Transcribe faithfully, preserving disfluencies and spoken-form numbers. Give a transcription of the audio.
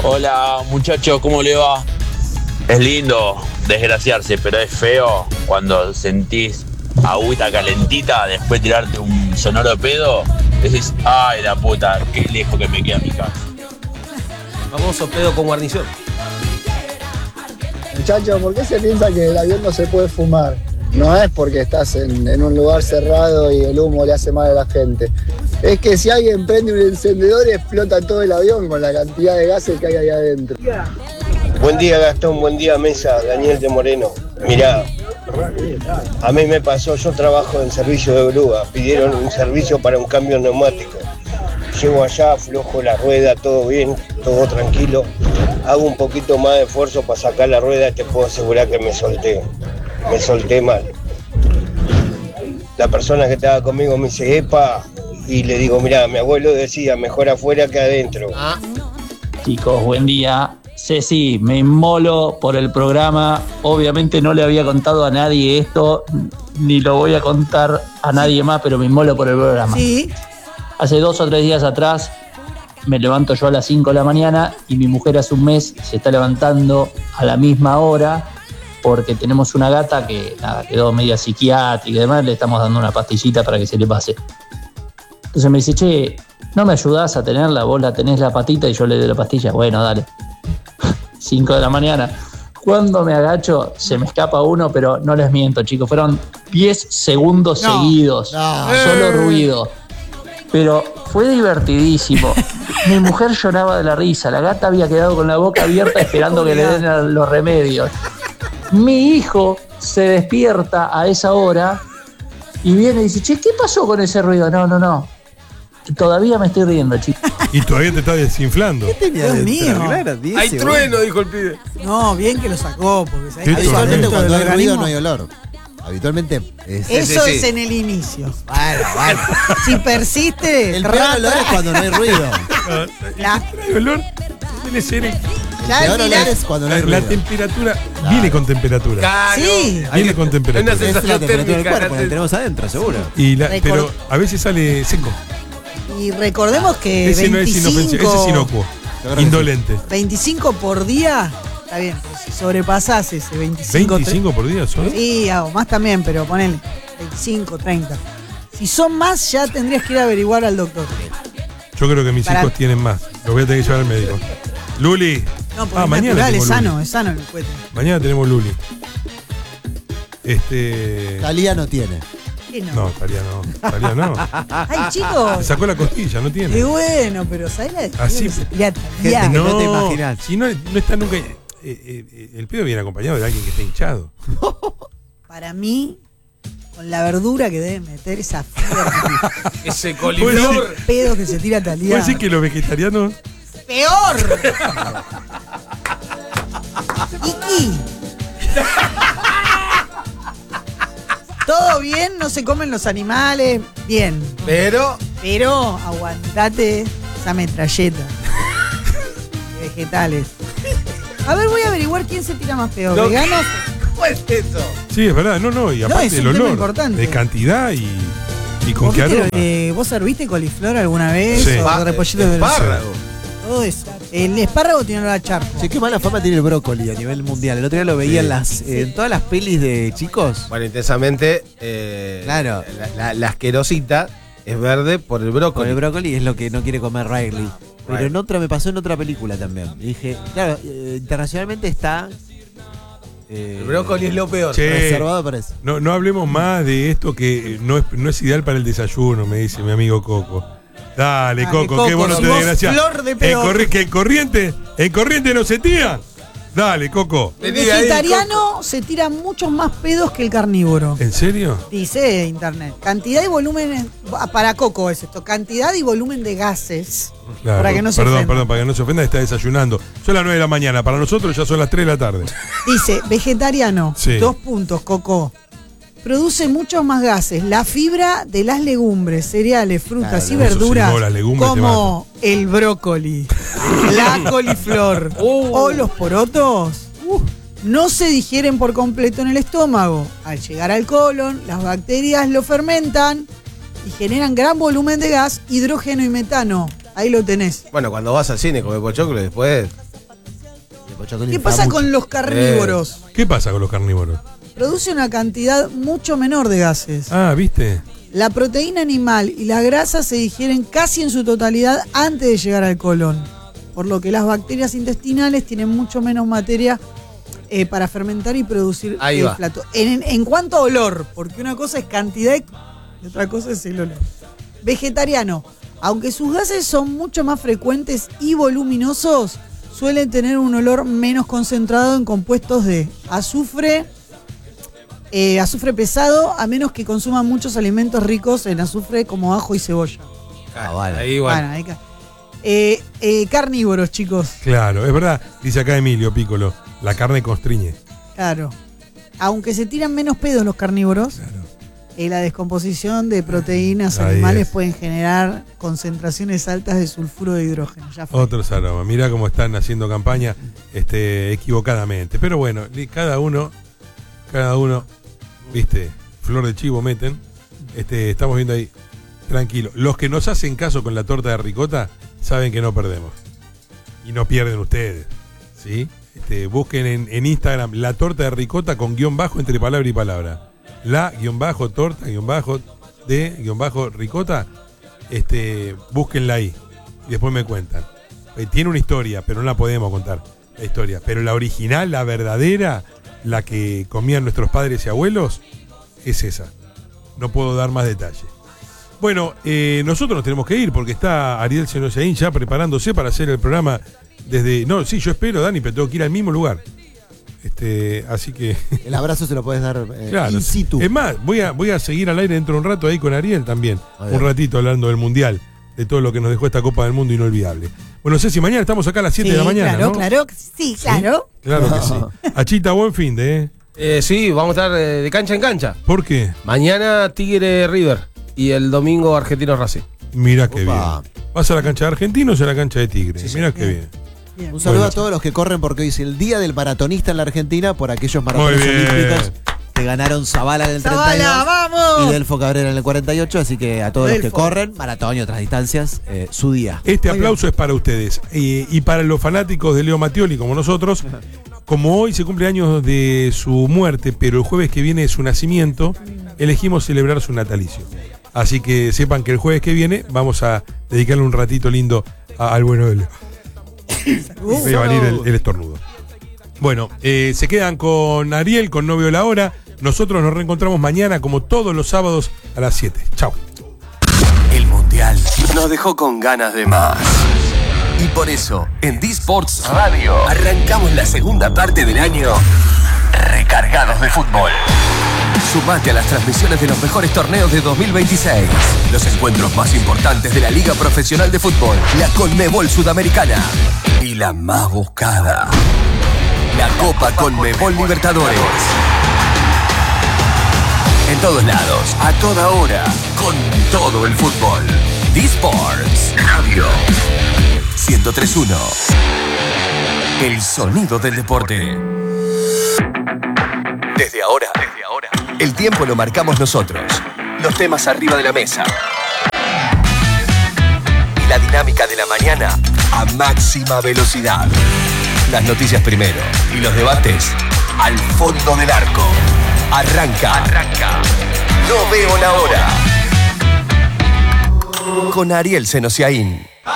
Hola muchachos, ¿cómo le va? Es lindo desgraciarse, pero es feo cuando sentís agüita calentita, después tirarte un sonoro pedo, decís, ay la puta, qué lejos que me queda mi casa. Famoso pedo con guarnición. Muchachos, ¿por qué se piensa que en el avión no se puede fumar? No es porque estás en, en un lugar cerrado y el humo le hace mal a la gente. Es que si alguien prende un encendedor explota todo el avión con la cantidad de gases que hay ahí adentro. Buen día Gastón, buen día Mesa, Daniel de Moreno. Mirá, a mí me pasó, yo trabajo en servicio de grúa, pidieron un servicio para un cambio neumático. Llego allá, aflojo la rueda, todo bien, todo tranquilo. Hago un poquito más de esfuerzo para sacar la rueda y te puedo asegurar que me solté. Me solté mal. La persona que estaba conmigo me dice, epa, y le digo, mirá, mi abuelo decía, mejor afuera que adentro. Ah. Chicos, buen día. Ceci, me inmolo por el programa. Obviamente no le había contado a nadie esto, ni lo voy a contar a nadie más, pero me inmolo por el programa. Sí. Hace dos o tres días atrás me levanto yo a las cinco de la mañana y mi mujer hace un mes se está levantando a la misma hora porque tenemos una gata que nada, quedó media psiquiátrica y demás, le estamos dando una pastillita para que se le pase. Entonces me dice, che, ¿no me ayudás a tenerla? Vos la tenés la patita y yo le doy la pastilla. Bueno, dale. cinco de la mañana. Cuando me agacho, se me escapa uno, pero no les miento, chicos. Fueron diez segundos no, seguidos. No. Solo ruido. Pero fue divertidísimo. Mi mujer lloraba de la risa. La gata había quedado con la boca abierta esperando que le den los remedios. Mi hijo se despierta a esa hora y viene y dice, che, ¿qué pasó con ese ruido? No, no, no. Todavía me estoy riendo, chicos. Y todavía te está desinflando. ¿Qué tenía Dios mío? Claro, hay trueno, dijo el pibe. No, bien que lo sacó. Porque habitualmente cuando hay ruido no hay olor. Habitualmente es... Eso sí, sí, es sí. en el inicio. Bueno, bueno. Si persiste... El peor olor es cuando no hay ruido. La... ¿El olor? Tiene ser el... El peor olor es cuando no hay ruido. La temperatura claro. Viene con temperatura. Claro. Sí. Viene con temperatura. Es la temperatura del cuerpo, la tenemos adentro, seguro. Y la, pero a veces sale seco. Y recordemos que ese veinticinco, no es inofensivo, ese es inocuo, indolente. veinticinco por día, está bien, si sobrepasás ese veinticinco... ¿veinticinco por día solo? Sí, hago más también, pero ponele veinticinco, treinta. Si son más, ya tendrías que ir a averiguar al doctor. Yo creo que mis Para... hijos tienen más, los voy a tener que llevar al médico. Luli. No, porque ah, es mañana natural, es sano, Luli. Es sano el cuete. Mañana tenemos Luli. Este... Talía no tiene. No, no Talía no. Talía no. Ay, chicos. Se sacó la costilla, no tiene. Qué bueno, pero ¿sabes la de así ya, gente no, no te imaginas. Si no, no está nunca. Eh, eh, el pedo viene acompañado de alguien que esté hinchado. Para mí, con la verdura que debe meter esa fibra. Ese coliflor. Pedo que se tira Talía. ¿Puedes decir que los vegetarianos? ¡Peor! Iki. Todo bien, no se comen los animales, bien. Pero. Pero aguantate esa metralleta de vegetales. A ver, voy a averiguar quién se tira más peor. No, ¿veganos? ¿Cómo es eso? Sí, es verdad, no, no, y aparte no, el olor. De cantidad y, y con qué aroma. Eh, ¿Vos serviste coliflor alguna vez? Sí. O repollito de espárrago. Todo eso. El espárrago tiene olor a charco. Sí, qué mala fama tiene el brócoli a nivel mundial. El otro día lo veía sí. en, las, eh, en todas las pelis de chicos. Bueno, intensamente. Eh, claro. La, la, la asquerosita es verde por el brócoli. Por el brócoli es lo que no quiere comer Riley. Pero right. en otra, me pasó en otra película también. Y dije, claro, eh, internacionalmente está. Eh, el brócoli es lo peor. Che, reservado para eso. No, no hablemos más de esto que no es, no es ideal para el desayuno, me dice mi amigo Coco. Dale, Dale Coco, Coco, qué bueno te desgracia. Flor de peor. En, corri que en corriente, en corriente no se tira. Dale, Coco. El vegetariano ahí, Coco. Se tira muchos más pedos que el carnívoro. ¿En serio? Dice internet. Cantidad y volumen, para Coco es esto, cantidad y volumen de gases. Claro, para que no se perdón, ofenda. perdón, para que no se ofenda, está desayunando. Son las nueve de la mañana, para nosotros ya son las tres de la tarde. Dice, vegetariano, sí. Dos puntos, Coco. Produce muchos más gases la fibra de las legumbres, cereales, frutas claro, y verduras, sí, no, como el brócoli, la coliflor uh. o los porotos, uh, no se digieren por completo en el estómago. Al llegar al colon, las bacterias lo fermentan y generan gran volumen de gas, hidrógeno y metano. Ahí lo tenés. Bueno, cuando vas al cine con el pochoclo después. ¿Qué pasa con los carnívoros? Eh, ¿Qué pasa con los carnívoros? Produce una cantidad mucho menor de gases. Ah, ¿viste? La proteína animal y la grasa se digieren casi en su totalidad antes de llegar al colon, por lo que las bacterias intestinales tienen mucho menos materia eh, para fermentar y producir Ahí el va. plato. En, en cuanto a olor, porque una cosa es cantidad y otra cosa es el olor. Vegetariano. Aunque sus gases son mucho más frecuentes y voluminosos, suelen tener un olor menos concentrado en compuestos de azufre, eh, azufre pesado, a menos que consuman muchos alimentos ricos en azufre como ajo y cebolla. Ah, vale. Ahí, bueno. Bueno, ahí ca- eh, eh, carnívoros, chicos. Claro, es verdad. Dice acá Emilio Piccolo, la carne constriñe. Claro. Aunque se tiran menos pedos los carnívoros, Claro. eh, la descomposición de proteínas Ahí animales es. pueden generar concentraciones altas de sulfuro de hidrógeno. Ya fue. Otros aromas. Mirá cómo están haciendo campaña este, equivocadamente. Pero bueno, li- cada uno, cada uno, viste, flor de chivo meten. Este, estamos viendo ahí, tranquilo. Los que nos hacen caso con la torta de ricota saben que no perdemos. Y no pierden ustedes. ¿Sí? Este, busquen en, en Instagram la torta de ricota con guión bajo entre palabra y palabra. La guión bajo torta guión bajo de guión bajo ricota. Este, búsquenla ahí. Y después me cuentan. Eh, tiene una historia, pero no la podemos contar. La historia. Pero la original, la verdadera, la que comían nuestros padres y abuelos, es esa. No puedo dar más detalle. Bueno, eh, nosotros nos tenemos que ir porque está Ariel Senosaín ya preparándose para hacer el programa desde... No, sí, yo espero, Dani, pero tengo que ir al mismo lugar. Este, así que... El abrazo se lo puedes dar eh, Claro. in situ. Es más, voy a, voy a seguir al aire dentro de un rato ahí con Ariel también. A ver. Un ratito hablando del Mundial, de todo lo que nos dejó esta Copa del Mundo inolvidable. Bueno, Ceci, mañana estamos acá a las siete de la mañana, claro, ¿no? claro, que sí, claro. Claro que sí. Achita, buen fin de, ¿eh? Eh, sí, vamos a estar eh, de cancha en cancha. ¿Por qué? Mañana Tigre River y el domingo Argentino Racing. Mira qué Opa. bien. ¿Vas a la cancha de Argentinos o a la cancha de Tigre? Sí, sí. Mira qué bien. Bien. Un saludo Bueno. a todos los que corren porque hoy es el día del maratonista en la Argentina por aquellos maratones Muy bien. olímpicos que ganaron Zavala en el treinta y dos ¡Zabala, vamos! y Delfo Cabrera en el cuarenta y ocho, así que a todos los Delfo. que corren, maratón y otras distancias, eh, su día. Este Muy aplauso es para ustedes. Eh, y para los fanáticos de Leo Mattioli, como nosotros, como hoy se cumple años de su muerte, pero el jueves que viene es su nacimiento, elegimos celebrar su natalicio. Así que sepan que el jueves que viene vamos a dedicarle un ratito lindo a- al bueno de Leo. Voy a venir el, el estornudo. Bueno, eh, se quedan con Ariel, con Novio la Hora. Nosotros nos reencontramos mañana, como todos los sábados, a las siete. Chao. El Mundial nos dejó con ganas de más. Y por eso, en D-Sports Radio, arrancamos la segunda parte del año recargados de fútbol. Sumate a las transmisiones de los mejores torneos de dos mil veintiséis. Los encuentros más importantes de la Liga Profesional de Fútbol, la Conmebol Sudamericana y la más buscada, la Copa Conmebol Libertadores. En todos lados, a toda hora, con todo el fútbol. D-Sports Radio ciento tres punto uno. El sonido del deporte. Desde ahora, desde ahora, el tiempo lo marcamos nosotros. Los temas arriba de la mesa. Y la dinámica de la mañana a máxima velocidad. Las noticias primero y los debates al fondo del arco. Arranca. Arranca. No veo la hora. Con Ariel Senosiaín.